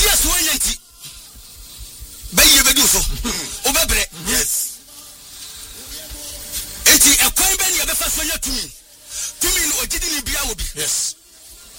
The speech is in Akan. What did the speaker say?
yes when yanti be ye be do so obebre yes enti ekwan be ne be fa so nya tumi no ogidi ni bia wo bi yes